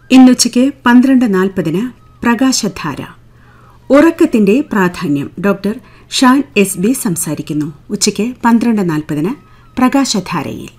ഇന്നുച്ചയ്ക്ക് 12:40 പ്രകാശധാര. ഉറക്കത്തിന്റെ പ്രാധാന്യം ഡോക്ടർ ഷാൻ എസ് ബി സംസാരിക്കുന്നു. ഉച്ചയ്ക്ക് 12:40 പ്രകാശധാരയിൽ.